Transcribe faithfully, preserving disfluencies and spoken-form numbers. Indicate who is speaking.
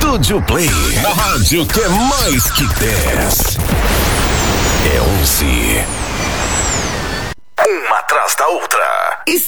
Speaker 1: Estúdio Play, a rádio que é mais que dez. É onze. Uma atrás da outra.